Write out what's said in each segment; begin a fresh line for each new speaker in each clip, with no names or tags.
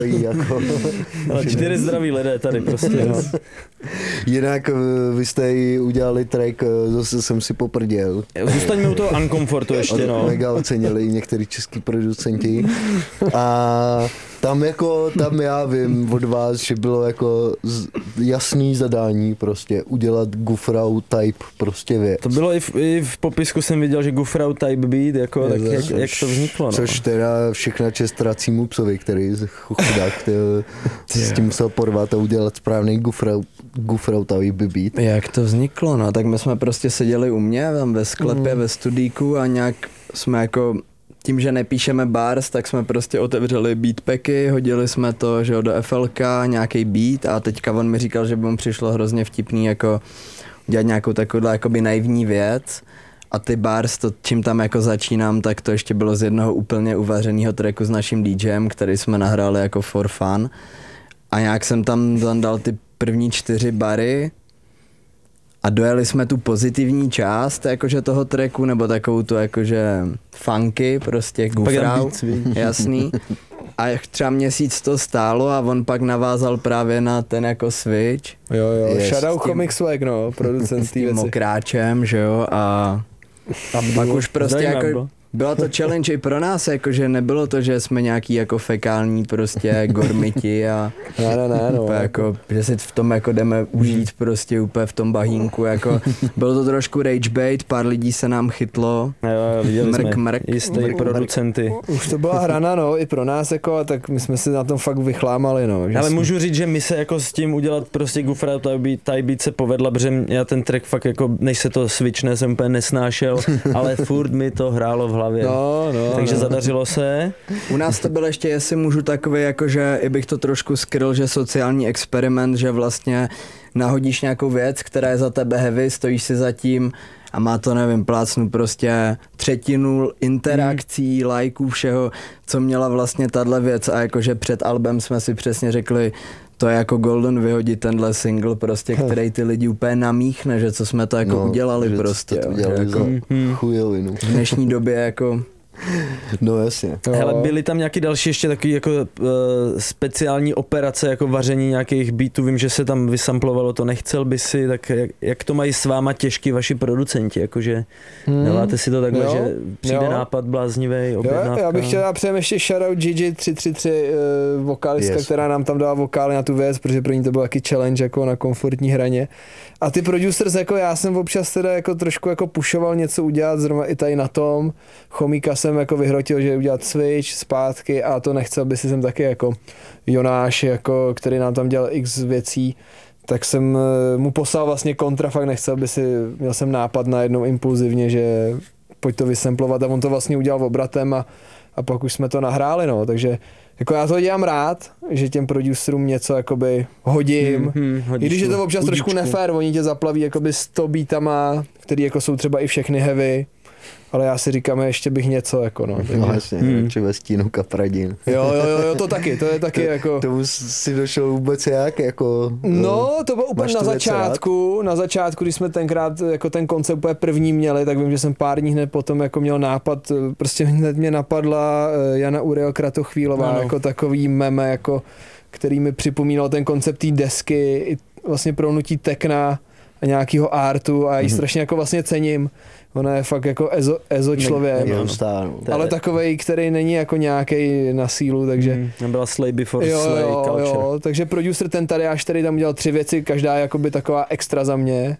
jako.
Ale 4 zdraví lidé tady prostě. No.
Jinak vy jste udělali track, zase jsem si poprděl.
Zůstaňme u toho Uncomfortu ještě, no.
Mega ocenili některý český producenti. A tam já vím od vás, že bylo jako jasný zadání prostě udělat Gufrau type prostě věc.
To bylo i v popisku jsem viděl, že Gufrau type beat, jako, tak jak to vzniklo, no.
Což teda všechna čest Tracímu psovi, který chudák s tím musel porvat a udělat správný Gufrau type beat.
Jak to vzniklo, no, tak my jsme prostě seděli u mě tam ve sklepě, ve studíku a nějak jsme jako tím, že nepíšeme bars, tak jsme prostě otevřeli beatpacky, hodili jsme to, že do FLK, nějaký beat a teďka on mi říkal, že by mu přišlo hrozně vtipný jako udělat nějakou takovou jakoby naivní věc a ty bars, to čím tam jako začínám, tak to ještě bylo z jednoho úplně uvařeného tracku s naším DJem, který jsme nahráli jako for fun a nějak jsem tam dal ty první 4 bary a dojeli jsme tu pozitivní část jakože toho tracku, nebo takovou tu jakože funky, prostě Gufrau, jasný. A třeba měsíc to stálo a on pak navázal právě na ten jako switch.
Jo, Shadow Comic Swag, no, producent
s tím mokráčem, že jo, a pak už prostě jako byla to challenge i pro nás, jakože nebylo to, že jsme nějaký jako fekální prostě gormiti a
ne,
jako, že si v tom jako jdeme užít prostě úplně v tom bahínku, jako bylo to trošku rage bait, pár lidí se nám chytlo,
jo, viděli jsme jistý producenty.
Už to byla hrana, no, i pro nás, jako, tak my jsme si na tom fakt vychlámali, no.
Ale můžu říct, že my se jako s tím udělat prostě Gufrau type beat se povedla, protože já ten track fakt jako, než se to switchne, jsem úplně nesnášel, ale furt mi to hrálo v hlavě. Takže zadařilo se.
U nás to bylo ještě, jestli můžu takový, jakože i bych to trošku skryl, že sociální experiment, že vlastně nahodíš nějakou věc, která je za tebe heavy, stojíš si za tím a má to, nevím, plácnu prostě 1/3 interakcí, lajků, všeho, co měla vlastně tahle věc a jakože před albem jsme si přesně řekli, to je jako golden vyhodit tenhle single prostě, který ty lidi úplně namíchne, že co jsme to jako udělali prostě.
To udělali
jako
chujovinu.
V dnešní době jako
No jasně.
Hele, byly tam nějaký další ještě takový jako speciální operace, jako vaření nějakých beatů, vím, že se tam vysamplovalo to Nechcel by si, tak jak to mají s váma těžký vaši producenti, jakože děláte si to takhle, že přijde nápad bláznivý, objednávka.
Já bych chtěl přejem ještě shoutout Gigi 333, vokalistka, která nám tam dala vokály na tu věc, protože pro ní to byl taky challenge jako na komfortní hraně. A ty producers, jako já jsem občas teda jako trošku jako pushoval něco udělat, zrovna i tady na tom. Chomíka jsem jako vyhrotil, že udělat switch zpátky a to Nechcel by si jsem taky jako Jonáš, jako, který nám tam dělal x věcí, tak jsem mu poslal vlastně kontra, fakt Nechcel by si, měl jsem nápad najednou impulzivně, že pojď to vysemplovat a on to vlastně udělal obratem a pak už jsme to nahráli, no, takže jako já to dělám rád, že těm producerům něco jakoby hodím, i když je to občas trošku nefér, oni tě zaplaví jakoby 100 beatama, který jako jsou třeba i všechny heavy, ale já si říkám, ještě bych něco jako no.
Takže... No jasně, ve Stínu Kapradin.
Jo, to je taky jako...
Tomu si došel vůbec jak, jako...
No, to bylo úplně na začátku, když jsme tenkrát jako ten koncept úplně první měli, tak vím, že jsem pár dní hned potom jako měl nápad, prostě hned mě napadla Jana Uriel Kratochvílová, jako takový meme, jako, který mi připomínal ten koncept té desky, i vlastně promnutí tekna a nějakého artu a ji strašně jako vlastně cením. Ona je fakt jako ezo člověk, ale takovej, který není jako nějaký na sílu, takže...
Byla Slay Before Slay culture.
Jo, takže producer ten Tadeáš, který tam udělal 3 věci, každá jakoby taková extra za mě.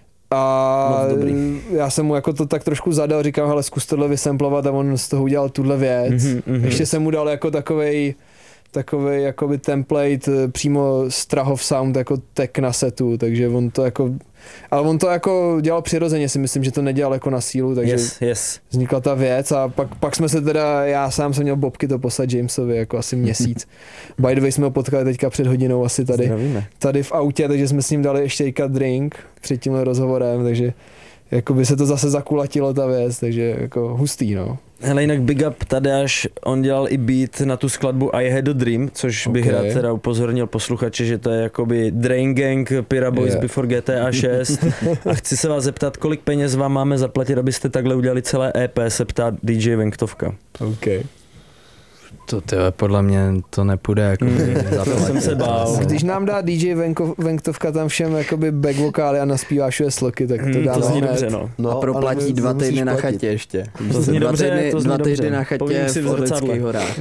A já jsem mu jako to tak trošku zadal, říkám, hele, zkus tohle vysemplovat a on z toho udělal tuhle věc. Ještě jsem mu dal jako takovej jakoby template přímo z Trahov Sound jako tech na setu, takže on to jako, ale on to jako dělal přirozeně, si myslím, že to nedělal jako na sílu, takže vznikla ta věc a pak jsme se teda, já sám jsem měl bobky to poslat Jamesovi jako asi měsíc. By the way jsme ho potkali teďka před hodinou asi tady v autě, takže jsme s ním dali ještě drink před tímhle rozhovorem, takže jako by se to zase zakulatilo ta věc, takže jako hustý, no.
Hele, jinak Big Up Tadeáš, on dělal i beat na tu skladbu I Had a Dream, což bych rád teda upozornil posluchače, že to je jakoby Drain Gang, Pira Boys Before GTA 6 a chci se vás zeptat, kolik peněz vám máme zaplatit, abyste takhle udělali celé EP, se ptá DJ Venktovka.
Podle mě to nepůjde jako
to jsem se bál.
Když nám dá DJ Venktovka tam všem jakoby back vokály a naspívá všude sloky, tak to dáme.
To zní
hned.
dobře, no.
A proplatí 2 týdny na chatě ještě.
To zní dobře, to zní
2 týdny
dobře.
na chatě
Povím si
v
v
Orlických
zrcadle.
horách.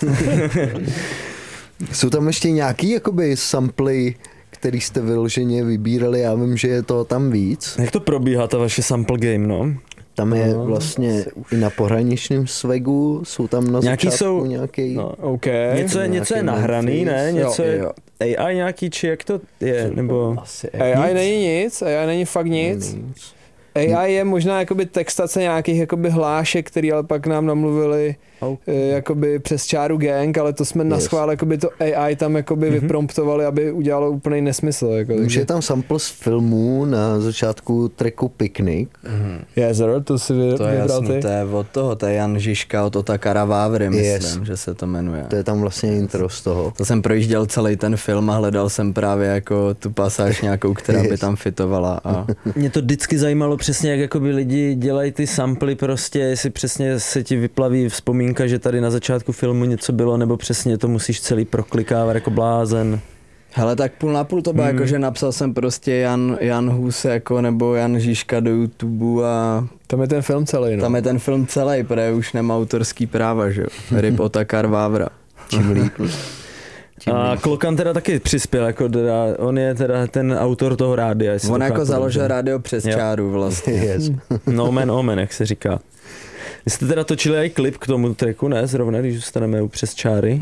Jsou tam ještě nějaký jakoby samply, který jste vyloženě vybírali, já vím, že je to tam víc.
Jak to probíhá, ta vaše sample game, no?
Tam je vlastně i na pohraničním swagu, jsou tam na
Nějaký
začátku
jsou-
nějaký...
No.
OK.
Něco je
Nějaký
nahraný, ne?
Memphis.
Něco je
Jo.
AI nějaký, či jak to je? Nebo...
Asi
AI není nic, AI není fakt nic. AI je možná jakoby textace nějakých jakoby hlášek, který ale pak nám namluvili jakoby přes čáru gang, ale to jsme naschvál jakoby to AI tam jakoby vypromptovali, aby udělalo úplný nesmysl. Jako,
Už
takže
je tam sample z filmu na začátku tracku Picnic.
Jezero, to si
To je
vybral
jasný,
ty.
to je od toho, to je Jan Žižka od Otakara Vávry, myslím,
Yes.
že se to jmenuje.
To je tam vlastně intro z toho.
To jsem projížděl celý ten film a hledal jsem právě jako tu pasáž nějakou, která by
Yes.
tam fitovala. A
Mě to vždycky zajímalo přesně, jak jakoby lidi dělají ty samply prostě, jestli přesně se ti vyplaví vzpomínka, že tady na začátku filmu něco bylo, nebo přesně to musíš celý proklikávat jako blázen.
hele, tak půl na půl to bylo jako, že napsal jsem prostě Jan Hus jako, nebo Jan Žižka do YouTube a
Tam je ten film celý, no.
tam je ten film celý, protože už nemá autorský práva, že jo. Ryb Otakar Vávra.
Čím líp.
A Klokan teda taky přispěl, jako teda, on je teda ten autor toho rádia. jestli
On
to
jako
chápu
založil
dobře.
rádio přes
Jo.
čáru vlastně.
Yes.
No man omen, jak se říká. Vy jste teda točili i klip k tomu tracku, ne? Zrovna, když zůstaneme u přes čáry.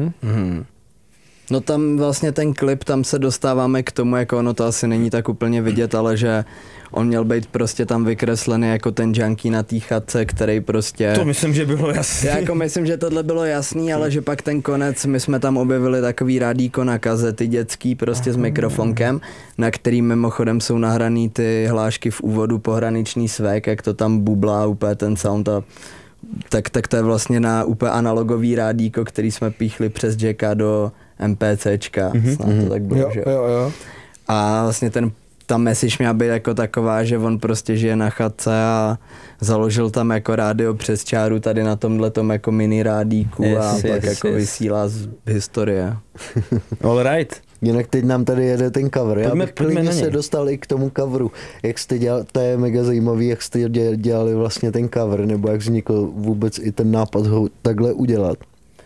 No tam vlastně ten klip, tam se dostáváme k tomu, jako ono to asi není tak úplně vidět, ale že on měl být prostě tam vykreslený jako ten junkie na té chatce, který prostě...
To myslím, že bylo jasné.
Já jako myslím, že tohle bylo jasný, ale že pak ten konec, my jsme tam objevili takový rádíko na kazety dětský prostě s mikrofonkem, na který mimochodem jsou nahraný ty hlášky v úvodu pohraniční svek, jak to tam bublá úplně ten sound a tak to je vlastně na úplně analogový rádíko, který jsme píchli přes jacka do MPCčka, snad to tak bylo, že
Jo.
a vlastně ta message měla být jako taková, že on prostě žije na chatce a založil tam jako rádio přes čáru tady na tomhletom jako mini rádíku a pak jako vysílá z historie.
All right.
Jinak teď nám tady jede ten cover. Já bych
pojďme
klidně
na
se
něj.
dostal i k tomu coveru. Jak jste dělali, to je mega zajímavý, jak jste dělali vlastně ten cover, nebo jak vznikl vůbec i ten nápad ho takhle udělat.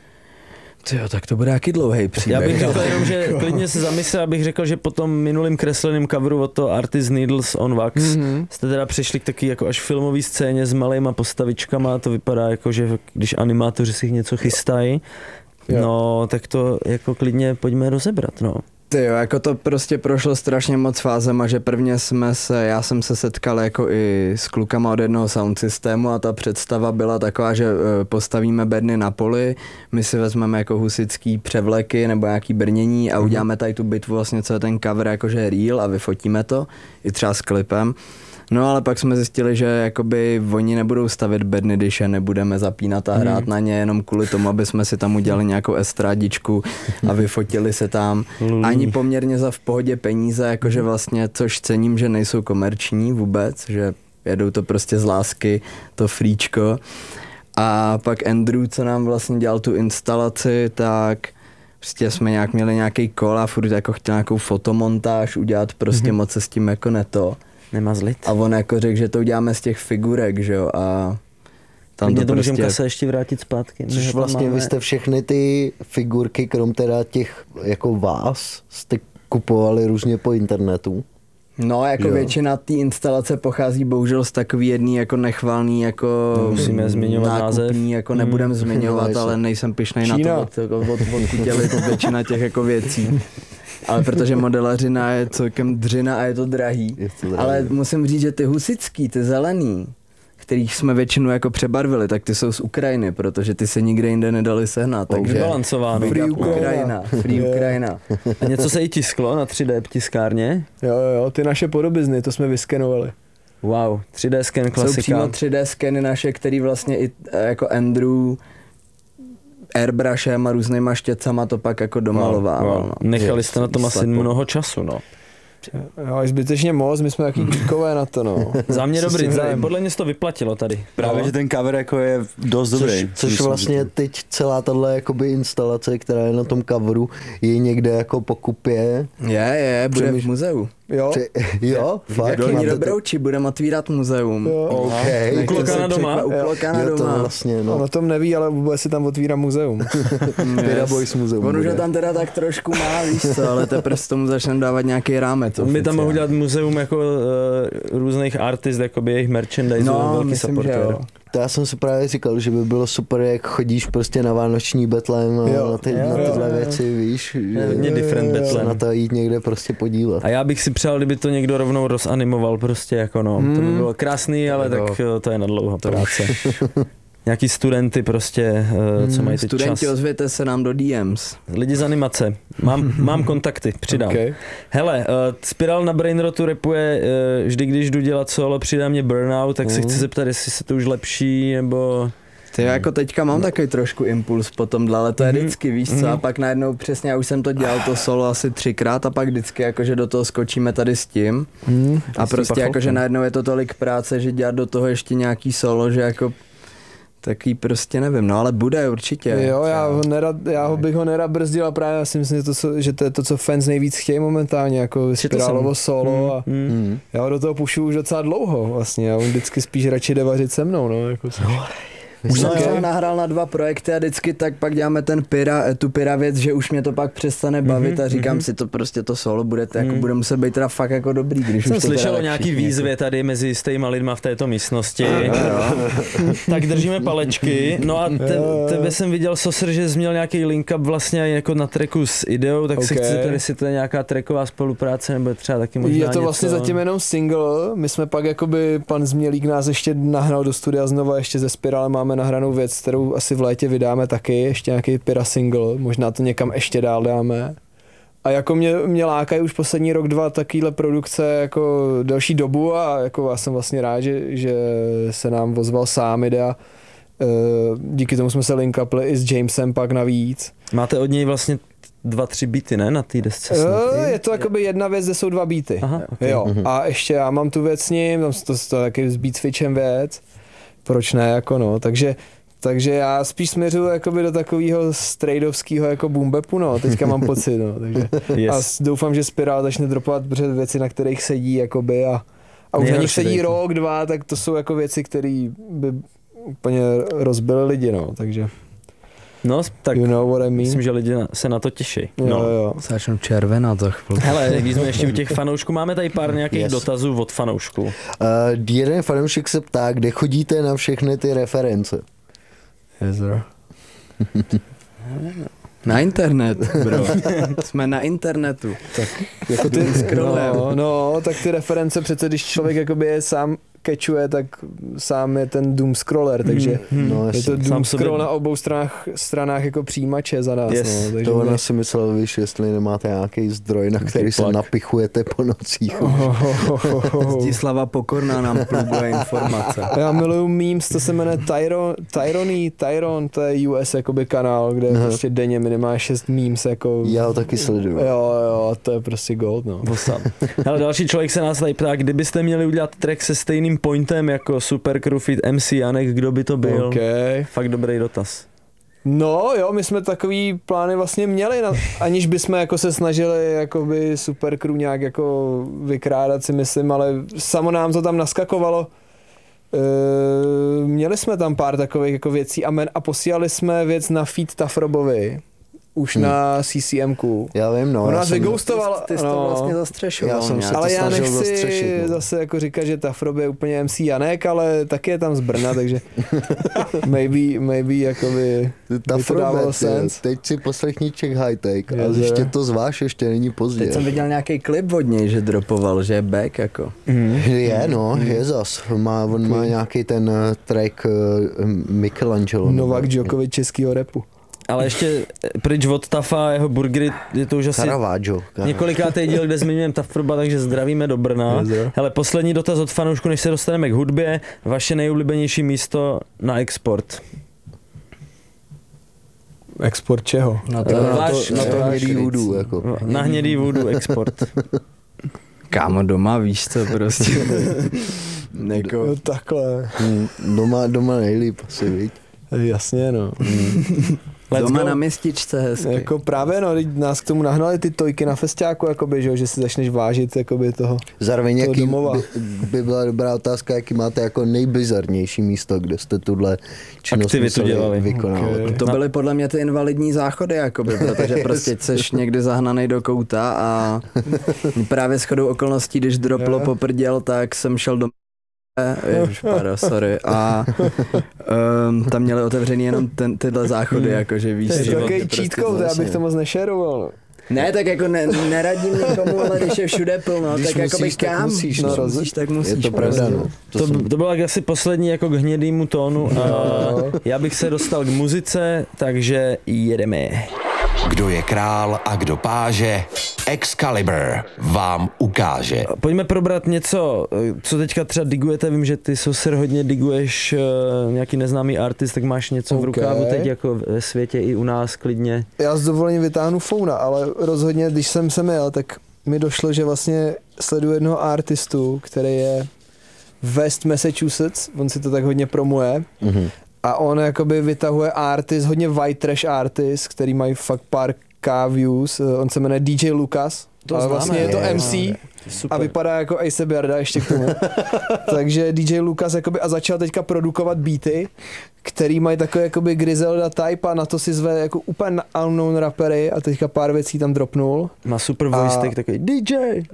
Tyjo, tak to bude jaký dlouhý
Já
příběh.
bych řekl jenom, že klidně se zamyslel, abych řekl, že po tom minulým kresleným coveru od toho Artist Needles on Wax jste teda přešli k taky jako až filmový scéně s malejma postavičkama, to vypadá jako, že když animátoři si něco chystají, no tak to jako klidně pojďme rozebrat, no.
Tyjo, jako to prostě prošlo strašně moc fázema, že prvně já jsem se setkal jako i s klukama od jednoho sound systému a ta představa byla taková, že postavíme bedny na poli, my si vezmeme jako husický převleky nebo nějaký brnění a uděláme tady tu bitvu vlastně, co je ten cover jakože real a vyfotíme to, i třeba s klipem. No ale pak jsme zjistili, že jakoby oni nebudou stavět bedny, když je nebudeme zapínat a hrát na ně jenom kvůli tomu, aby jsme si tam udělali nějakou estrádičku a vyfotili se tam. Ani poměrně za v pohodě peníze, jakože vlastně, což cením, že nejsou komerční vůbec, že jedou to prostě z lásky, to fríčko. A pak Andrew, co nám vlastně dělal tu instalaci, tak prostě jsme nějak měli nějaký call a furt jako chtěl nějakou fotomontáž udělat, prostě moc se s tím jako neto.
Nemazlit.
A on jako řekl, že to uděláme z těch figurek, že jo, a tam
Klidně to můžeme
prostě...
Kasa ještě vrátit zpátky. My ho
Což
tam
vlastně
máme.
vy jste všechny ty figurky, krom teda těch jako vás, jste kupovali různě po internetu.
No, jako
Jo.
většina té instalace pochází bohužel z takový jedný jako nechvalný, jako
Musíme zmiňovat název.
nákupní, jako nebudem zmiňovat, ale nejsem pyšnej na
Čína.
to, odkud dělají to většina těch jako věcí. Ale protože modelařina je celkem dřina a je to drahý. Ale musím říct, že ty husický, ty zelený, kterých jsme většinu jako přebarvili, tak ty jsou z Ukrajiny, protože ty se nikde jinde nedali sehnat. Takže
Vybalancováno.
Big up Ukrajina, free Ukrajina.
A něco se i tisklo na 3D tiskárně?
Jo, ty naše podobizny, to jsme vyskenovali.
Wow, 3D scan
Jsou
klasika.
přímo 3D skeny naše, který vlastně i jako Andrew airbrushem a různýma štěcama to pak jako domalovával.
Wow. Nechali jste na tom asi
Slepo.
mnoho času, no.
Jo, zbytečně moc, my jsme taky geekové na to, no.
Za mě
Co s
dobrý,
tím hrajeme?
podle mě se to vyplatilo tady.
Právě, že ten cover jako je dost dobrý.
Což vlastně teď celá tahle jakoby instalace, která je na tom coveru, je někde jako po kupě.
Je, bude v muzeu.
Jo?
Jo, fakt.
Jako
máte
ní
to-
Dobrouči, budeme otvírat muzeum.
Jo.
OK.
Uklokána doma?
Uklokána
Jo, to
doma.
vlastně,
On
no.
o tom neví, ale vůbec si tam otvírá muzeum.
Pira Boys muzeum.
On už ho
bude.
tam teda tak trošku má, víš co, ale teprve s tomu začneme dávat nějaký rámec.
My tam mohou dělat muzeum jako různých artist, jakoby jejich merchandise,
No,
velký
myslím, že
supporter.
jo.
To já jsem si právě říkal, že by bylo super, jak chodíš prostě na vánoční betlém a
Jo,
na, ty,
jo,
na tyhle
jo.
věci, víš, že
Hodně different
se
betlém.
na to jít někde prostě podívat.
A já bych si přál, kdyby to někdo rovnou rozanimoval prostě jako no. To by bylo krásný, ale
Jo.
tak to je na dlouho práce. Nějaký studenty prostě, co mají teď
Studenti,
čas.
ozvěte se nám do DMs.
Lidi z animace. Mám kontakty, přidám.
Okay.
Hele, Spiral na Brainrotu rapuje, vždy když jdu dělat solo, přidá mě Burnout, tak se chci zeptat, jestli se to už lepší, nebo...
Ty jako teďka mám takový trošku impuls po tomhle, ale to je vždycky, víš co, a pak najednou přesně, já už jsem to dělal to solo asi 3krát a pak vždycky jakože do toho skočíme tady s tím a prostě
pacholkem.
jakože najednou je to tolik práce, že dělat do toho ještě nějaký solo, že jako taky prostě nevím, no ale bude určitě.
Jo, já bych ho nerad brzdil a právě já si myslím, že to je to, co fans nejvíc chtějí momentálně, jako spirálovo solo a já ho do toho pušu už docela dlouho vlastně a on vždycky spíš radši jde vařit se mnou, no, jako co.
Už jsem
Okay.
třeba nahrál na 2 projekty a vždycky tak pak děláme tu Pira věc, že už mě to pak přestane bavit a říkám si to prostě to solo bude, jako bude muset být teda fakt jako dobrý, když
Jsem
už to
slyšel
teda
o nějaký
všichni
výzvě tady mezi jistýma lidma v této místnosti. Tak držíme palečky. No a tebe jsem viděl, Sosr, že jsi měl nějaký link up vlastně jako na tracku s Ideou, tak se
Okay.
chci zeptat, jestli to je nějaká tracková spolupráce, nebo třeba taky možná
Je to
něco...
vlastně zatím jenom single, my jsme pak jakoby, pan Změlík nás ještě nahnal do studia znova, ještě ze Spirále máme nahranou věc, kterou asi v létě vydáme taky, ještě nějaký Pira single, možná to někam ještě dál dáme. A jako mě lákají už poslední rok, 2 takovýhle produkce jako delší dobu a jako já jsem vlastně rád, že se nám ozval sám Idea. Díky tomu jsme se link upli i s Jamesem pak navíc.
Máte od něj vlastně 2-3 beaty, ne? Na té desce snad.
Je to jakoby jedna věc, kde jsou 2 beaty.
Aha, okay.
Jo, a ještě já mám tu věc s ním, tam to taky s Beatswitchem věc. Proč ne, jako no, takže já spíš směřuji jakoby do takového strejdovského jako boom bapu, no, teďka mám pocit, no, takže
Yes.
a doufám, že Spiral začne dropovat věci, na kterých sedí, jakoby a už na nich
Nejhorší
sedí
dejky.
rok, 2, tak to jsou jako věci, které by úplně rozbily lidi, no, takže
No, tak
you know what I mean.
myslím, že lidi se na to těší.
Jo,
No.
jo.
Začnu červená za chvilku.
Hele, když jsme ještě u těch fanoušků, máme tady pár nějakých
Yes.
dotazů od fanoušků.
Jeden fanoušek se ptá, kde chodíte na všechny ty reference.
Na internet, bro. Jsme na internetu.
Jako ty, no, tak ty reference přece, když člověk jakoby je sám kečuje, tak sám je ten doom scroller, takže
No,
je to
jasně.
doom
Sám sobě-
scroll na obou stranách jako přijímače za nás.
Yes,
no, takže
To
my-
ona si myslel, víš, jestli nemáte nějaký zdroj, na který se
plak.
napichujete po nocích.
Zdislava Pokorná nám pluguje informace.
Já miluju memes, to se jmenuje Tyron, to je US jakoby kanál, kde prostě denně minimálně 6 memes jako...
Já ho taky sleduju.
Jo, to je prostě gold, no.
Hele, další člověk se nás tady ptá, kdybyste měli udělat track se stejným pointem jako Supercrew feat MC Janek, kdo by to byl?
Okay.
Fakt dobrý dotaz.
No jo, my jsme takový plány vlastně měli, aniž bychom jako se snažili jakoby Supercrew nějak jako vykrádat, si myslím, ale samo nám to tam naskakovalo. Měli jsme tam pár takových jako věcí a posílali jsme věc na feed Tafrobovi, už na CCMku.
Já vím, no.
On
já
nás
jsem-
vygoustoval,
Ty jsi to vlastně zastřešoval.
Já jsem
nějak.
se-
ale
to
já
snažil
nechci
zastřešit, no.
zase jako říkat, že Tafrob je úplně MC Janek, ale taky je tam z Brna, takže maybe jakoby
Ta
by to dávalo
Frobet,
sens.
teď si poslechni Czech High Tech a
Je, že?
ještě to zváš, ještě není pozdě.
Teď jsem viděl nějaký klip od něj, že dropoval, že je back jako.
Je, no, je zas. On má nějaký ten track Michelangelo.
Novak Djokovic českýho rapu.
Ale ještě pryč od Tafa a jeho burgery, je to už asi
Caravaggio.
několikátý díl, kde zmiňujeme Tafroba, takže zdravíme do Brna. Hele, poslední dotaz od fanoušku, než se dostaneme k hudbě. Vaše nejoblíbenější místo na export?
Export čeho?
Na to,
Váš-
Na to
váš
hnědý
šric.
voodoo, jako.
Na hnědý voodoo export.
Kámo, doma, víš co, prostě.
Jako... No, takhle.
Doma nejlíp asi, viď?
Jasně, no.
Doma na městičce hezky.
Jako právě, no, nás k tomu nahnali ty tojky na festiáku, jakoby, že si začneš vážit jakoby toho.
Zároveň jaký by byla dobrá otázka, jaký máte jako nejbizarnější místo, kde jste tuhle činnost museli vykonávat.
Okay. To byly podle mě ty invalidní záchody, jakoby, protože prostě seš někdy zahnanej do kouta a právě shodou okolností, když droplo poprděl, tak jsem šel do sorry. A tam měli otevřený jenom tyhle záchody, jakože víš.
To je takový cheat code, já bych to moc nešeroval.
Ne, tak jako neradím nikomu, ale když je všude plno,
když
tak jako by kam.
Musíš, no,
tak musíš.
Je to pravda, no.
To bylo asi poslední jako k hnědýmu tónu a já bych se dostal k muzice, takže jedeme.
Kdo je král a kdo páže, Excalibur vám ukáže.
Pojďme probrat něco, co teďka třeba digujete, vím, že ty Saucer hodně diguješ nějaký neznámý artist, tak máš něco v rukávu teď jako ve světě i u nás klidně.
Já s dovolením vytáhnu Founa, ale rozhodně, když jsem sem jel, tak mi došlo, že vlastně sleduju jednoho artistu, který je West Massachusetts, on si to tak hodně promuje. A on jakoby vytahuje artist, hodně white trash artist, který mají fakt pár views. On se jmenuje DJ Lucas, ale vlastně je to MC a vypadá jako Ace Barda ještě k tomu. Takže DJ Lucas jakoby a začal teďka produkovat beaty, který mají takový jakoby Griselda type a na to si zve jako úplně unknown rapery a teďka pár věcí tam dropnul.
Má super voice tag takový DJ.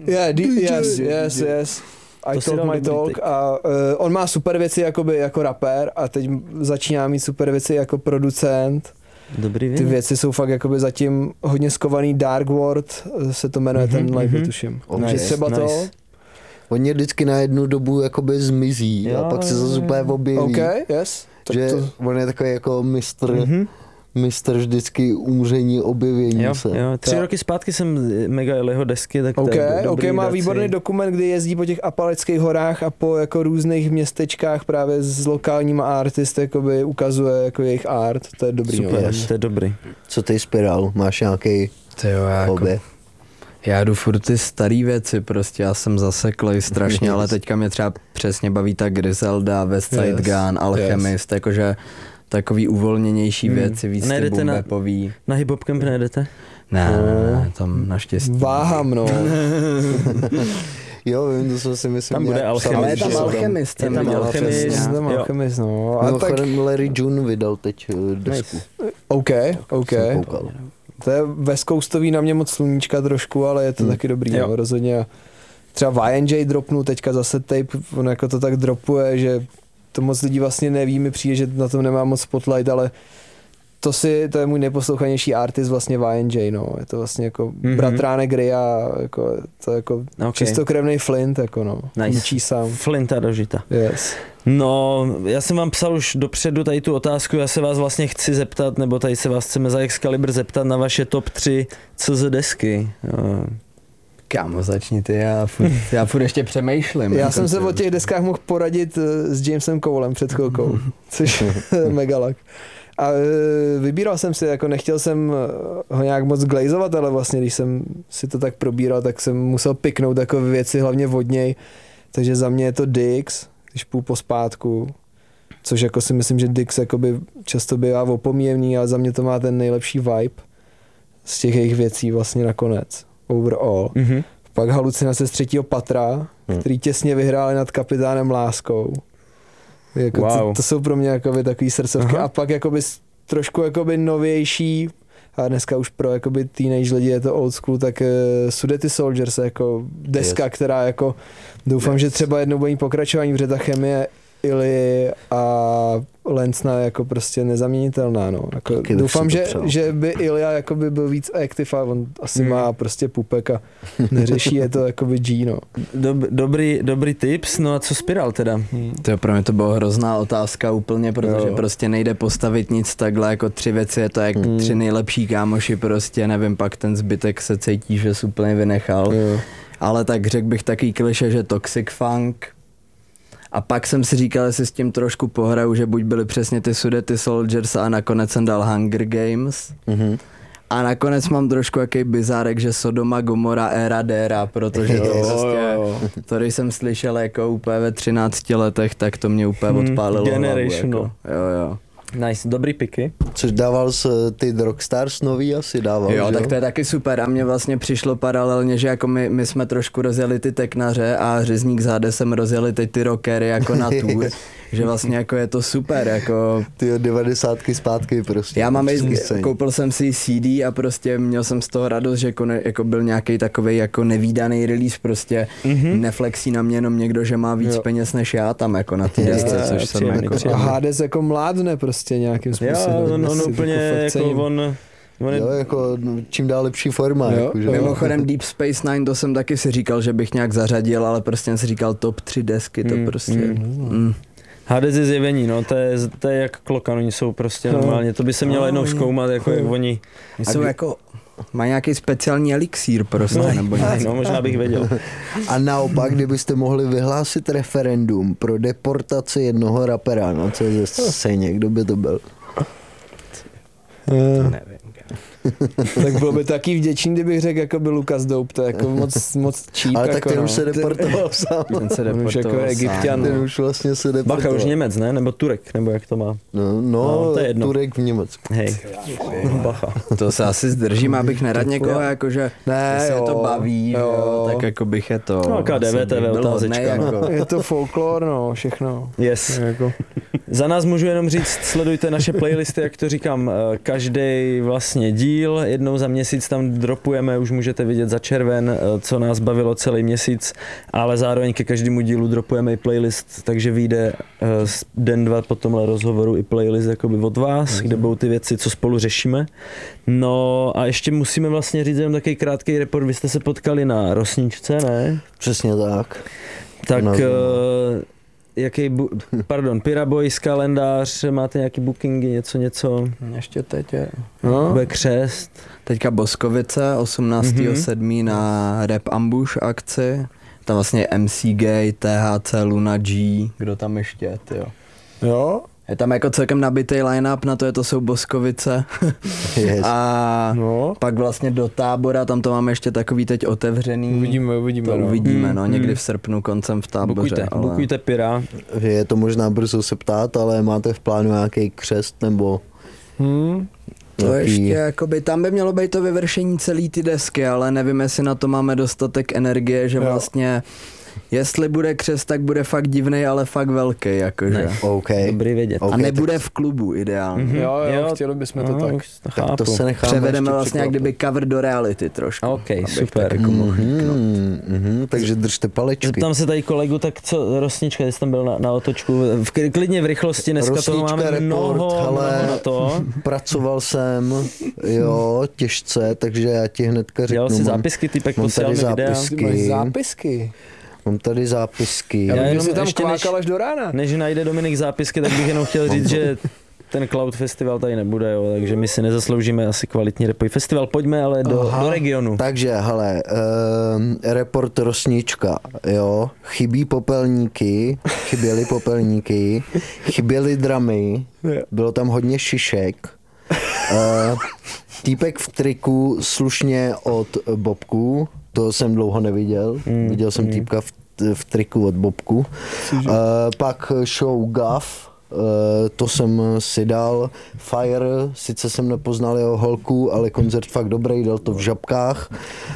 Yes. I told my talk a on má super věci jakoby, jako rapper a teď začíná mít super věci jako producent.
Dobrý
Ty věci jsou fakt jakoby zatím hodně skovaný. Dark World se to jmenuje ten live, tuším.
Nice,
třeba to.
Oni vždycky na jednu dobu jakoby zmizí a pak se zase úplně objeví.
Okay, yes.
Že on je takový jako mistr vždycky umření, objevění se.
Jo. 3 roky zpátky jsem mega jel jeho desky, tak
to má výborný dokument, kdy jezdí po těch Apalačských horách a po jako různých městečkách právě s lokálníma artisty jakoby ukazuje jako jejich art, to je dobrý.
Super, to je dobrý.
Co ty Spiral, máš nějaký hobby?
Já jdu furt ty starý věci, prostě já jsem zaseklej strašně, ale teďka mě třeba přesně baví ta Griselda, Westside Gun, Alchemist, jakože takový uvolněnější věci, víc ty boom-bapový.
Na Hip Hop Camp nejedete?
Ne, tam naštěstí.
Váhám, no.
Jo, vím, to si myslím.
Tam bude Alchemist.
Ale je tam Alchemist.
Je tam
Alchemist, no.
A tak Larry June vydal teď desku.
OK. To je West Coastový, na mě moc sluníčka trošku, ale je to taky dobrý, no, rozhodně. Třeba YNJ dropnul teďka zase tape, on jako to tak dropuje, že to moc lidí vlastně neví, mi přijde, že na tom nemá moc spotlight, ale to je můj nejposlouchanější artist vlastně YNJ, no. Je to vlastně jako bratránek Ria, jako, to je jako čistokrevný Flint, jako no.
Nice.
Sám.
Flinta dožita.
Yes.
No, já jsem vám psal už dopředu tady tu otázku, já se vás vlastně chci zeptat, nebo tady se vás chceme za Excalibur zeptat na vaše top 3 CZ desky.
Kámo, začni ty, já furt ještě přemýšlím.
Já jsem se o těch deskách mohl poradit s Jamesem Colem před chvilkou, což je megalak. A vybíral jsem si, jako nechtěl jsem ho nějak moc glazovat, ale vlastně, když jsem si to tak probíral, tak jsem musel piknout takové věci, hlavně od něj. Takže za mě je to Dix, když půjdu pospátku, což jako si myslím, že Dix jakoby často bývá opomíjený, ale za mě to má ten nejlepší vibe z těch jejich věcí vlastně nakonec. Overall. Pak Halucinace z 3. patra, který těsně vyhráli nad Kapitánem Láskou. Jako to jsou pro mě jakoby takový srdcovky. A pak jakoby trošku jakoby novější, a dneska už pro jakoby teenage lidi je to old school, tak Sudety Soldiers jako deska, která jako doufám, že třeba jednou bude pokračování, protože ta chemie Ili a Lencna jako prostě nezaměnitelná, no. Jako doufám, že by Ilya jakoby byl víc active a on asi má prostě pupek a neřeší je to jakoby G, no.
Dobrý tips, no a co Spiral teda?
To pro mě to byla hrozná otázka úplně, protože prostě nejde postavit nic takhle, jako 3 věci, je to jak 3 nejlepší kámoši prostě, nevím, pak ten zbytek se cítí, že jsi úplně vynechal. Ale tak řekl bych takový kliše, že Toxic Funk. A pak jsem si říkal, jestli s tím trošku pohraju, že buď byly přesně ty Sudety Soldiers a nakonec jsem dal Hunger Games. A nakonec mám trošku jaký bizárek, že Sodoma, Gomora, éra, déra, protože to prostě, to když jsem slyšel jako úplně ve 13 letech, tak to mě úplně odpálilo
Generational.
hlavu, jako. Jo.
Nice, dobrý piky.
Což dával ty Rockstars nový asi dával,
Jo,
že?
tak to je taky super a mně vlastně přišlo paralelně, že jako my jsme trošku rozjeli ty teknaře a Řezník z Hadesem rozjeli teď ty rockery jako na tour, že vlastně jako je to super, jako...
Ty 90 zpátky prostě.
Já mám koupil jsem si CD a prostě měl jsem z toho radost, že jako byl nějaký takovej jako nevídaný release, prostě neflexí na mě jenom někdo, že má víc peněz než já tam jako na ty desce, což jsem jako...
A Hades jako mládne prostě nějakým způsobem.
Jo, on úplně jako on je...
Jo, jako čím dál lepší forma.
Jo,
jako, že?
mimochodem Deep Space Nine, to jsem taky si říkal, že bych nějak zařadil, ale prostě jsem si říkal top 3 desky, to prostě...
Hades je zjevení, no, to je jak Klokan, oni jsou prostě normálně, to by se mělo jednou zkoumat, jako jak oni...
Jsou jako... Má nějaký speciální elixír prostě, nebo něco.
No, možná bych věděl.
A naopak, kdybyste mohli vyhlásit referendum pro deportaci jednoho rapera na CZ scéně, kdo by to byl?
Nevím.
Tak bylo by taky vděčný, kdybych řekl, jako by Lukas Dope, to je jako moc cheap.
Ale tak
jako,
ten už se deportoval sám.
Ten se
už jako Egypťan.
Ten už vlastně se deportoval.
Bacha, už Němec, ne? Nebo Turek, nebo jak to má?
No,
to je jedno.
Turek v Německu.
Hej, bacha.
To se asi zdržím, abych nerad někoho, jakože
Ne,
se
jo,
to baví,
jo.
tak jako bych je to...
No, jaká DVTV otázečka.
Jako,
Je to folklor, no, všechno.
Yes.
Jako.
Za nás můžu jenom říct, sledujte naše playlisty, jak to říkám, každý vlastně díl, jednou za měsíc tam dropujeme, už můžete vidět za červen, co nás bavilo celý měsíc, ale zároveň ke každému dílu dropujeme i playlist, takže vyjde den, dva po tomhle rozhovoru i playlist jakoby od vás, kde budou ty věci, co spolu řešíme. No a ještě musíme vlastně říct jenom takový krátký report, vy jste se potkali na Rosničce, ne?
Přesně tak.
Tak...
No.
Piraboys kalendář, máte nějaký bookingy, něco?
ještě teď je.
Bude křest.
Teďka Boskovice, 18.7. na Rap Ambush akci. Tam vlastně MC Gay, THC, Luna G, kdo tam ještě, tyjo.
Jo?
Je tam jako celkem nabitý line-up, na to jsou Boskovice.
Yes.
A
No.
pak vlastně do Tábora, tam to máme ještě takový teď otevřený.
Uvidíme.
To uvidíme, no, někdy v srpnu, koncem v Táboře.
Bukujte Pira.
Je to možná brzo se ptát, ale máte v plánu nějaký křest nebo...
To ještě, jakoby, tam by mělo být to vyvršení celý ty desky, ale nevím, jestli na to máme dostatek energie, že vlastně, jestli bude křest, tak bude fakt divnej, ale fakt velký, jakože.
Okay.
Dobrý vědět.
Okay,
a nebude v klubu ideálně.
Jo, chtěli bychom to tak.
Tak to se necháme
Převedeme
ještě
vlastně jak
překvapit.
kdyby cover do reality trošku.
OK,
abych
super.
Tak jako mohl líknout.
Takže držte palečky.
Zeptám se tady kolegu, tak co, Rosnička, jsi tam byl na otočku, klidně v rychlosti, dneska toho máme mnoho na to.
Pracoval jsem, jo, těžce, takže já ti hnedka řeknu.
Dělal si zápisky, typek
mám
posílal
tady
mi videa.
zápisky.
Zápisky.
Mám tady zápisky.
Já
Já
jenom
si tam
ještě
kvákal až do rána.
Než najde Dominik zápisky, tak bych jenom chtěl říct, že ten Cloud Festival tady nebude, jo, takže my si nezasloužíme asi kvalitní repový festival. Pojďme ale do regionu.
Takže, hele, report Rosnička, jo, chyběly popelníky, chyběly dramy, bylo tam hodně šišek, týpek v triku slušně od Bobku, to jsem dlouho neviděl, viděl jsem týpka v triku od Bobku, pak show Gav, to jsem si dal, Fire, sice jsem nepoznal jeho holku, ale koncert fakt dobrý, dal to v Žabkách.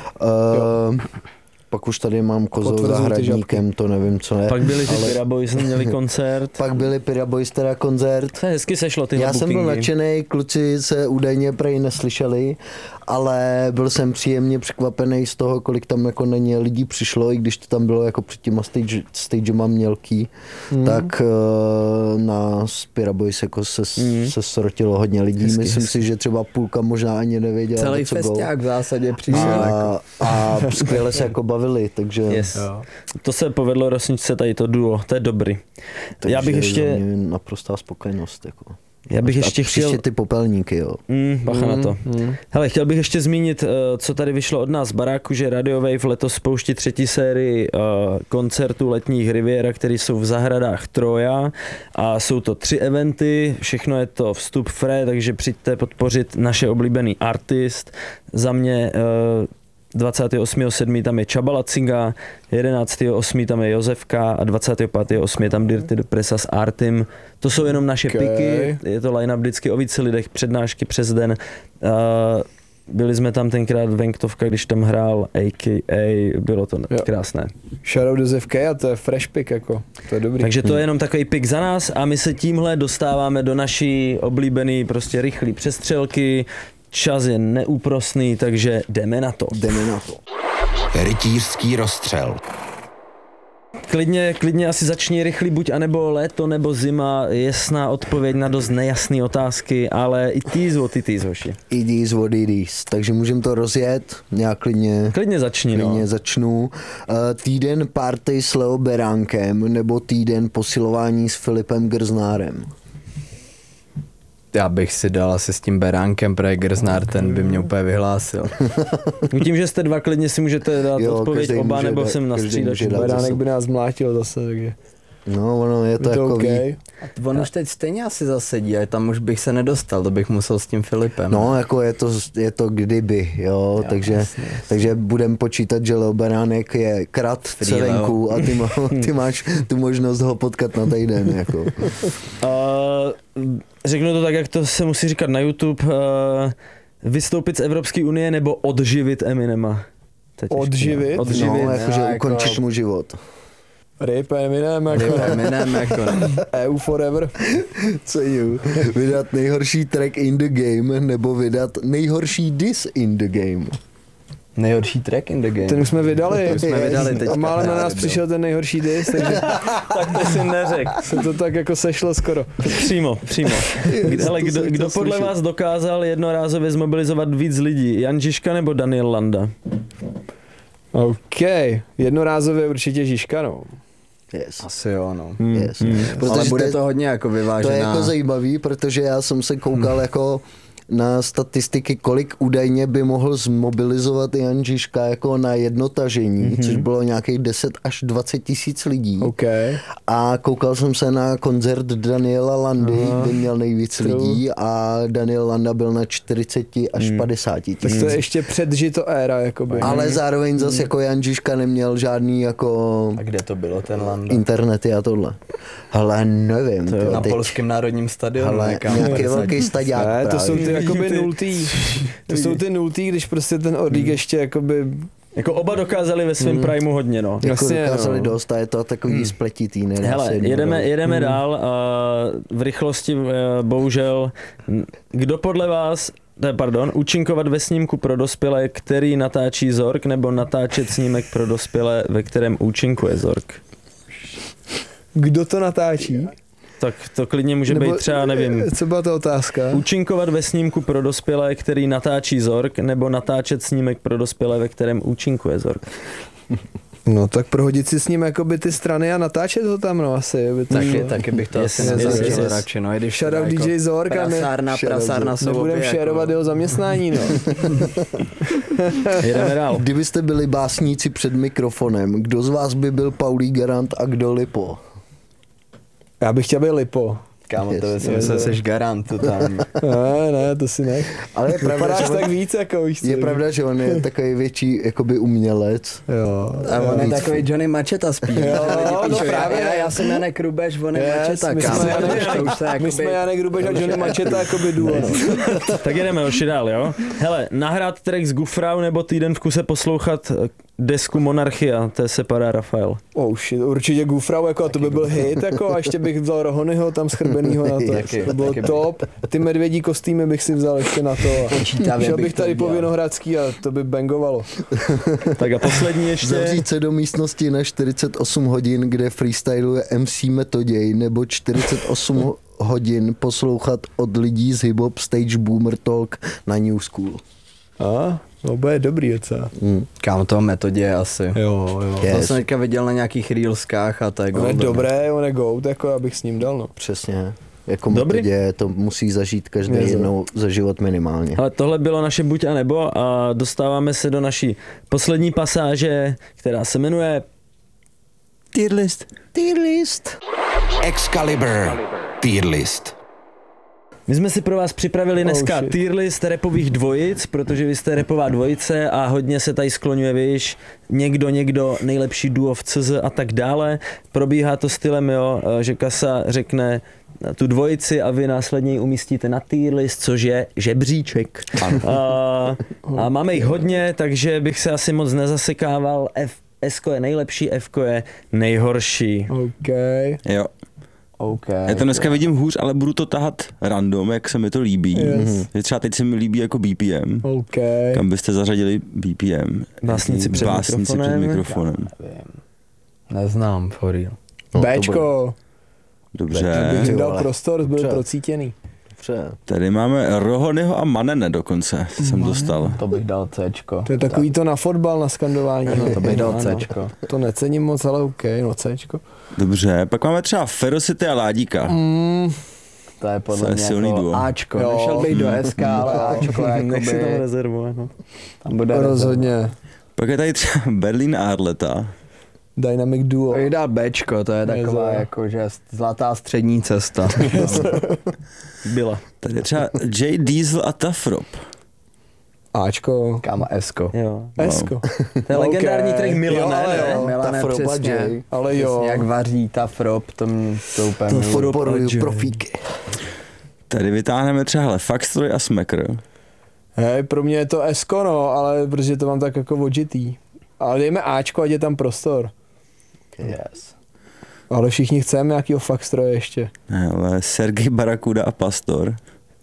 Pak už tady mám Kozou zahradníkem, to nevím, co je.
Pak byli ty Piraboys, měli koncert.
Pak byli Piraboys teda koncert.
To hezky sešlo tyhle
Já
bookingy.
jsem byl nadšenej, kluci se údajně prej neslyšeli, ale byl jsem příjemně překvapený z toho, kolik tam jako na ně lidí přišlo, i když to tam bylo jako před těma stagema mělký, tak na Piraboys jako se srotilo hodně lidí. Myslím si, že třeba půlka možná ani nevěděla,
Celý
co bylo.
festiák v zásadě přišel.
A skvěle se jako bavili, takže...
Yes. To se povedlo Rosničce tady to duo, to je dobrý.
Takže
Já bych ještě...
za mě naprostá spokojenost. Jako.
Já bych ještě chtěl...
ty popelníky, jo.
Bacha na to. Hele, chtěl bych ještě zmínit, co tady vyšlo od nás z baráku, že Radio Wave letos spouští 3. sérii koncertů letních Riviera, které jsou v zahradách Troja a jsou to 3 eventy, všechno je to vstup free, takže přijďte podpořit naše oblíbený artist. Za mě 28.7. tam je Csaba Lacinga, 11.8. tam je Josefka a 25.8. je tam Dirty Depressa s Artim. To jsou jenom naše piky, je to line-up vždycky o více lidech, přednášky přes den. Byli jsme tam tenkrát Venktovka, když tam hrál a.k.a. bylo to krásné.
Shoutout Josefka a to je fresh pick, jako, to je dobrý.
Takže to je jenom takový pik za nás a my se tímhle dostáváme do naší oblíbený prostě rychlý přestřelky. Čas je neúprosný, takže jdeme na to.
Rytířský rozstřel.
Klidně asi začni rychlý, buď anebo léto, nebo zima, jasná odpověď na dost nejasné otázky, ale i tease what it is, hoši.
It is what it is, takže můžeme to rozjet, já klidně začnu. Týden party s Leo Beránkem, nebo týden posilování s Filipem Grznárem?
Já bych si dal asi s tím Beránkem, protože Grznár ten by mě úplně vyhlásil.
Tím, že jste dva, klidně si můžete dát odpověď oba, nebo jsem na střídačku.
Beránek by nás mlátil zase, takže...
No, ono je to jako
okay.
On už teď stejně asi zasedí, a tam už bych se nedostal, to bych musel s tím Filipem.
No, jako je to kdyby, jo, takže budeme počítat, že Leo Beránek je krat celenku a ty máš tu možnost ho potkat na týden, jako.
Řeknu to tak, jak to se musí říkat na YouTube, vystoupit z Evropské unie nebo odživit Eminema.
Odživit?
No, jakože ukončit mu život.
Rip Eminem, jako EU forever.
Co ju? Vydat nejhorší track in the game nebo vydat nejhorší diss in the game?
Nejhorší track in the game.
Ten už jsme vydali.
Teďka.
A málem na nás přišel ten nejhorší diss, takže
Tak to si neřekl.
se to tak jako sešlo skoro.
Přímo. Hele, kdo podle vás dokázal jednorázově zmobilizovat víc lidí? Jan Žižka nebo Daniel Landa?
OK, jednorázově určitě Žižka, no.
Yes.
Asi jo, no.
Yes.
Ale bude to hodně jako vyvážená.
To je jako zajímavý, protože já jsem se koukal jako na statistiky, kolik údajně by mohl zmobilizovat Jan Žižka jako na jedno tažení, což bylo nějakých 10 až 20 tisíc lidí.
Okay.
A koukal jsem se na koncert Daniela Landy, kde měl nejvíc lidí a Daniel Landa byl na 40 až 50 tisíc.
Tak to je ještě předžito éra, jakoby.
Ale zároveň zase jako Jan Žižka neměl žádný jako...
A kde to bylo ten Landa?
Internety a tohle. Ale nevím.
Na Polském národním stadionu.
Ale nějaký velký stadiák.
Ne, to jsou ty jakoby nultý. To jsou ty nultý, když prostě ten Orlík ještě jakoby...
Jako oba dokázali ve svém primu hodně, no.
Jako dokázali dost a je to takový spletitý.
Hele, jedeme dál a v rychlosti bohužel. Kdo podle vás, účinkovat ve snímku pro dospělé, který natáčí Zork, nebo natáčet snímek pro dospělé, ve kterém účinkuje Zork?
Kdo to natáčí?
Tak to klidně může být třeba, nevím.
Co byla ta otázka?
Účinkovat ve snímku pro dospělé, který natáčí Zork, nebo natáčet snímek pro dospělé, ve kterém účinkuje Zork?
No tak prohodit si s ním jakoby ty strany a natáčet ho tam, no asi.
Taky bych to asi nezažil radši, no.
Shoutout DJ Zork a
prasárna jsou
nebudem šerovat jeho zaměstnání, no.
Jedeme dál.
Kdybyste byli básníci před mikrofonem, kdo z vás by byl Paulí Garant a kdo Lipo?
Já bych chtěl být Lipo.
Kámo, to si myslel, že jsi Garant tam.
Ne, to si ne.
Ale je pravda, že
tak víc, jako víš.
Je pravda, že on je takový větší jakoby umělec.
Jo.
A on je takový Johnny Macheta spíš.
No právě.
Já jsem Janek Rubeš, on je Macheta, kámo.
My jsme Janek Rubeš a Johnny Macheta jakoby duo.
Tak jedeme oši dál, jo? Hele, nahrát track z Gufrau nebo týden v kuse poslouchat desku Monarchia, to je Separa Rafael.
Oh shit, určitě Gufrau, jako, a to by byl hit, jako, a ještě bych vzal Rohonyho tam schrbenýho na to. To bylo top. Ty medvědí kostýmy bych si vzal ještě na to. Šel bych tady po Vinohradský a to by bangovalo.
Tak a poslední ještě.
Zavřít se do místnosti na 48 hodin, kde freestyluje MC Metoděj, nebo 48 hodin poslouchat od lidí z Hip Hop Stage Boomer Talk na New School.
No bude dobrý docela.
Kámo, toho Metodě asi.
Jo.
Yes.
To jsem teďka viděl na nějakých reelskách a tak.
On je dobré, on je goat, jako abych s ním dal, no.
Přesně. jako
Dobrý.
metodě, to musí zažít každý jednou za život minimálně.
Ale tohle bylo naše buď a nebo a dostáváme se do naší poslední pasáže, která se jmenuje
Tier list.
Tier list.
Excalibur Tier List.
My jsme si pro vás připravili dneska tier list rapových dvojic, protože vy jste rapová dvojice a hodně se tady skloňuje, víš, někdo, nejlepší duo v CZ a tak dále. Probíhá to stylem, jo, že Kasa řekne tu dvojici a vy následně ji umístíte na tier list, což je žebříček. A máme jich hodně, takže bych se asi moc nezasekával. S je nejlepší, F je nejhorší.
OK.
Jo.
Okay.
Já to dneska vidím hůř, ale budu to tahat random, jak se mi to líbí. Že třeba teď se mi líbí jako BPM.
OK.
Kam byste zařadili BPM?
Básnici před
mikrofonem.
Neznám, for real.
No,
Bčko.
Dobře.
Bych jim dal prostor, byl procítěný.
Dobře.
Tady máme Rohonyho a Manene dokonce, jsem dostal.
To bych dal Cčko.
To je takový to na fotbal, na skandování.
To bych dal Cčko.
To necením moc, ale OK, no Cčko.
Dobře, pak máme třeba Ferocity a Ládíka.
To je podle
To je
mě
silný
jako
duo.
Ačko.
Jo.
Nešel bych do SK, ale Ačko
Nech si tam
jakoby...
rezervu, ano.
Tam bude
Rozhodně.
Pak je tady třeba Berlín a Arleta.
Dynamic duo.
To bych dal Bčko, to je taková
Nezo.
jakože zlatá střední cesta.
Byla.
Tady je třeba J Diesel a Tough Rob.
Ačko.
Kámo Esko.
Jo.
Esko.
To je legendární track Milana,
ale
ne?
jo.
Milane,
Ta Froba
přesně.
J.
Ale jo.
Přesně, jak vaří ta Frop, to úplně miluju.
Podporuju profíky.
Tady vytáhneme třeba hele, Faxtroy a Smacker.
Hej, pro mě je to Esko, no, ale protože to mám tak jako odžitý. Ale dejme Ačko, ať je tam prostor.
Yes.
Ale všichni chceme nějakýho faxtroje ještě.
Hele, Sergej Barakuda a Pastor.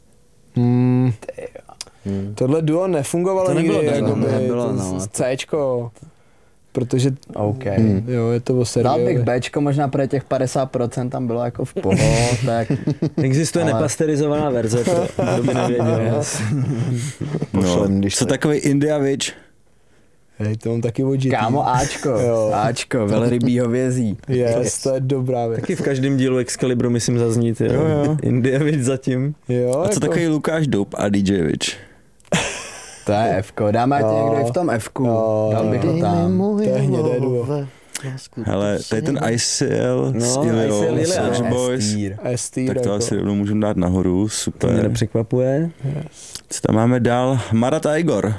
Tohle duo nefungovalo
To nebylo
nikdy,
duo,
jakoby,
nebylo,
to
no.
Cčko. Protože,
OK.
jo, je to o
Dal
Sergejovi.
bych Bčko, možná pro těch 50% tam bylo jako v pohodě, tak
Existuje
Ale-
nepasterizovaná verze, to kdo by nevěděl.
No,
Pošlem, když
co
tak.
takový India Witch?
Hej, to mám taky odžitý.
kámo Ačko,
Jo.
Ačko, velrybí hovězí.
Yes, to je dobrá věc.
Taky v každém dílu Excalibru musím zaznít, jo. India viď zatím.
Jo,
A co takový Lukáš Dope a DJ Witch?
To je Fko, dáme ať
Jo.
někdo i v tom Fku,
Jo.
dal bych to tam.
To je hnědé duo.
Hele, tady ten ICL s
No,
Iliou,
ICL, Ilia,
Sludge
no.
Boys.
S-tier,
Tak to
jako.
asi rovnou můžeme dát nahoru,
To mě
super.
nepřekvapuje.
Co tam máme dál? Marat a Igor.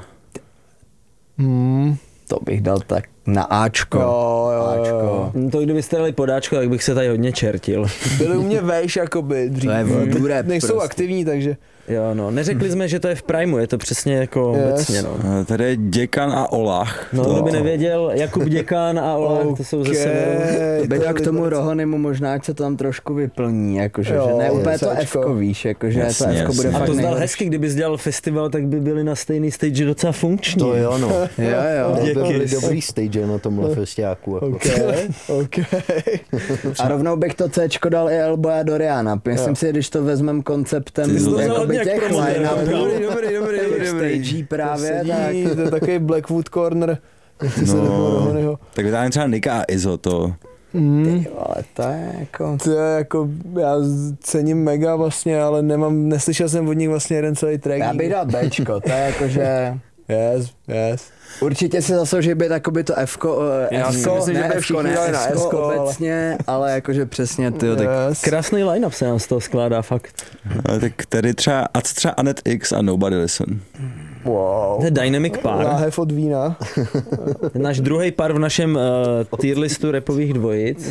To bych dal tak na Ačko.
Jo.
Ačko.
To kdybyste dali podáčko, tak bych se tady hodně čertil.
Byli u mě vejš, jakoby dřív.
To je voodoo rap
Nejsou
prostě.
aktivní, takže
Jo, no. Neřekli jsme, že to je v Primu, je to přesně jako
Yes.
obecně, no.
Tady je Děkan a Olach.
No, kdo by nevěděl, Jakub Děkan a Olach, to jsou ze severu.
To bych dal k tomu
Liberec.
Rohonymu možná, ať se to tam trošku vyplní, jakože,
Jo,
že ne úplně to
Cčko.
Fko, víš, jakože
Jasně,
to Fko bude
jasně.
A
fakt
to zdal
nejhorší.
hezky, kdyby dělal festival, tak by byli na stejný stage docela funkční.
To jo, no.
Jo,
To by
Díky.
byly dobrý stage na tomhle festiáku. Jako.
OK.
A rovnou bych to Cčko dal i Elboja Doriana. Myslím si, když to vezmem konceptem
Ty jsi to
vzal
jakoby
hodně jak
těch
promotér.
line-upů,
Dobrý.
stagí právě, tak
To je takový Blackwood Corner. Nechci se
No.
do Rohonyho.
Tak vytáhneme třeba Nika a Izo, to.
ale to je jako...
To je jako, já cením mega vlastně, ale neslyšel jsem od nich vlastně jeden celý track.
Já bych dal Bčko, to je jakože...
Yes.
Určitě si zaslouží být jakoby to Fko,
Já si myslím, že by
Fko,
všichni
ne
dali na
Fko
Fko, ale-
obecně, ale jakože přesně ty, tak
Yes.
Krásný line-up se nám z toho skládá, fakt.
Ale tak tady třeba, a co třeba Anet X a Nobody Listen.
Wow.
To je dynamic pár.
Láhev od vína.
Ten náš druhý pár v našem tier listu rapových dvojic.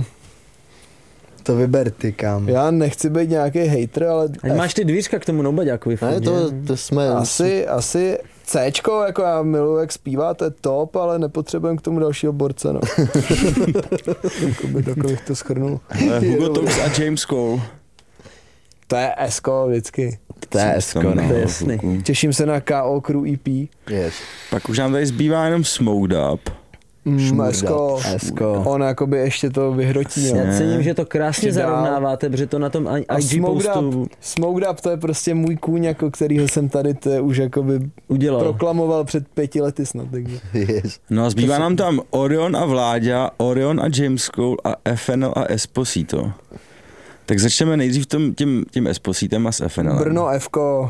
to vyber ty, kam.
Já nechci být nějaký hater, ale
Ať máš ty dvířka k tomu Nobaďákovi.
Ne, to jsme...
asi Cčko, jako já miluji, jak zpívá, to je top, ale nepotřebujeme k tomu dalšího borce, no. Jakoby takových to schrnul.
Hugo Tox a James Cole.
To je Esko vždycky.
To je Fko,
To je
no.
jasný.
Těším se na KO Crew EP.
Yes.
Pak už nám tady zbývá jenom Smoked Up.
Esko.
Esko.
On jakoby ještě to vyhrotí, no.
Já cením, že to krásně
Přidál.
zarovnáváte, protože to na tom
A
IG postu
Smoked Up, to je prostě můj kůň, jako kterýho jsem tady už jakoby
udělal.
proklamoval před 5 lety snad. Takže.
Yes.
No a zbývá nám tam Orion a Vláďa, Orion a James Cole a FNL a Esposito. Tak začneme nejdřív tím Esposítem a s FNL.
Brno, Fko.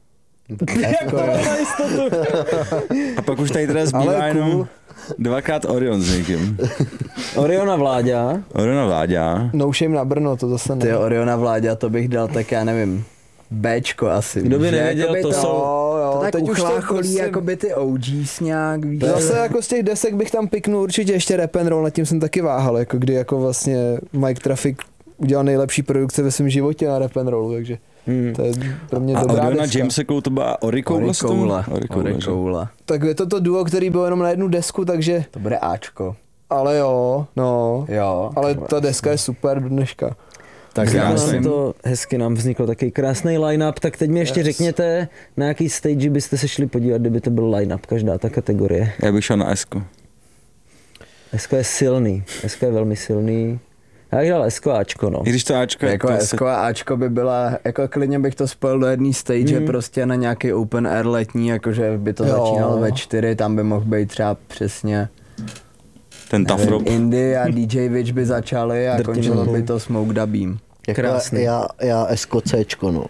A pak už tady teda zbývá jenom dvakrát Orion s někým.
Oriona Vláďa.
Oriona Vláďa.
No shame na Brno, to zase ne.
Ty Oriona Vláďa, to bych dal tak, já nevím, Bčko asi.
Kdo by
Že
nevěděl,
jakoby
to jsou...
To tak
teď už to
uchlácholí
prostě-
jakoby ty OGs nějak, víš.
Zase jako z těch desek bych tam piknul určitě ještě Rap and Roll, nad tím jsem taky váhal, jako kdy jako vlastně Mike Traffic udělal nejlepší produkce ve svém životě na Rap and Rollu, takže to je pro mě
A
dobrá
Oriona
deska.
Jamesekou to byla Orikoula.
Orikoula.
Tak je to duo, který byl jenom na jednu desku, takže,
To bude Ačko.
ale jo, no,
Jo.
ale ta deska je super do dneška.
Tak já myslím.
Hezky nám vznikl takový krásný line-up, tak teď mi ještě řekněte, na jaký stage byste se šli podívat, kdyby to byl line-up, každá ta kategorie.
Já bych šel na Esko.
Esko je silný, Esko je velmi silný. Já bych dal Esko Ačko, no.
I když to Ačko
Jako
to
Esko a Ačko by byla, jako klidně bych to spojil do jedné stage, prostě na nějaký open air letní, jakože by to začínalo ve 4, tam by mohl být třeba přesně
ten Tough Rob.
Indy a DJ Witch by začali a
Drtivý.
končilo by to Smoke Dubím.
Jako
Krásný.
já Esko Cčko, no.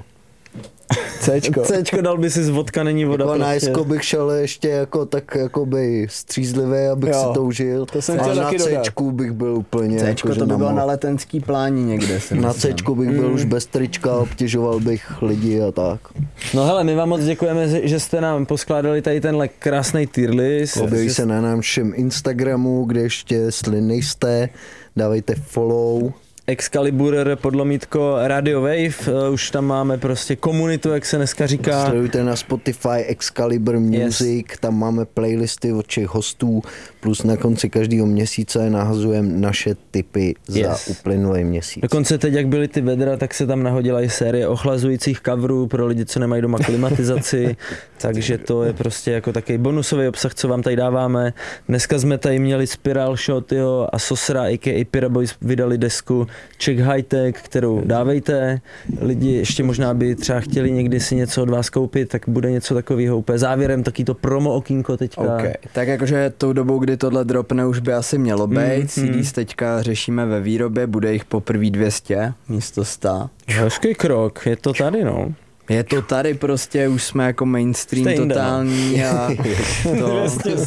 Cčko.
Cčko dal by si z vodka, není voda.
Jako na
prostě.
Esko bych šel ještě jako tak jakoby střízlivý, abych
Jo,
si to užil.
to jsem
a
chtěl
na
taky dodat.
Cčku bych byl úplně
Cčko
jako,
to by
že
bylo
na
na letenský pláni někde, si
Na
myslím.
Cčku bych byl už bez trička, obtěžoval bych lidi a tak.
No hele, my vám moc děkujeme, že jste nám poskládali tady tenhle krásný tier list.
Objeví se na našem Instagramu, kde ještě, jestli nejste, dávejte follow.
Excalibur, podlomítko, Radio Wave, už tam máme prostě komunitu, jak se dneska říká.
Sledujte na Spotify Excalibur Music, tam máme playlisty od všech hostů, plus na konci každého měsíce nahazujeme naše tipy za uplynulý měsíc.
Dokonce teď, jak byly ty vedra, tak se tam nahodila i série ochlazujících coverů pro lidi, co nemají doma klimatizaci, takže to je prostě jako takový bonusový obsah, co vám tady dáváme. Dneska jsme tady měli Spiral Shot a Sosra, a.k.a. Piraboys, vydali desku Czech High Tech, kterou dávejte. Lidi ještě možná by třeba chtěli někdy si něco od vás koupit, tak bude něco takového úplně závěrem, taky to promo okýnko teďka.
Okay. Tak jakože tou dobou, kdy tohle dropne, už by asi mělo být. CDs teďka řešíme ve výrobě, bude jich poprvé 200 místo 100.
Hezký krok, je to tady, no.
Je to tady prostě, už jsme jako mainstream
Jste jinde,
totální a to,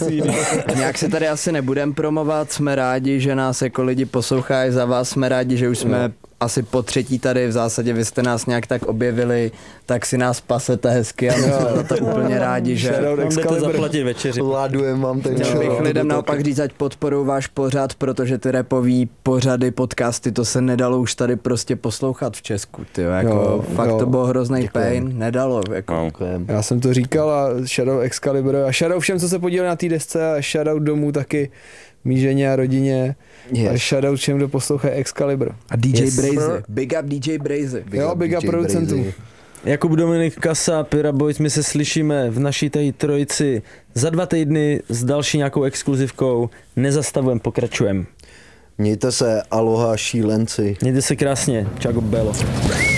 nějak se tady asi nebudem promovat, jsme rádi, že nás jako lidi poslouchají, za vás jsme rádi, že už jsme asi po třetí tady, v zásadě vy jste nás nějak tak objevili, tak si nás pasete hezky a my jsme za to úplně rádi, že
Vám jdete zaplatit večeři.
Ládujeme vám ten
chtěl bych lidem naopak říct, ať podporují váš pořad, protože ty rapový pořady, podcasty, to se nedalo už tady prostě poslouchat v Česku, tyjo, jako fakt to bylo hrozný pain, nedalo, jako.
Já jsem to říkal a shoutout Excalibur a shoutout všem, co se podíleli na té desce a shoutout domů taky mý ženě a rodině a shoutout všem, kdo poslouchají Excalibur.
A DJ Brazy, big up DJ Brazy.
Big up producentům.
Jakub Dominik Kasa, Piraboys, my se slyšíme v naší tady trojici za 2 týdny s další nějakou exkluzivkou. Nezastavujeme, pokračujeme.
Mějte se, aloha šílenci.
Mějte se krásně. Čau, Belo.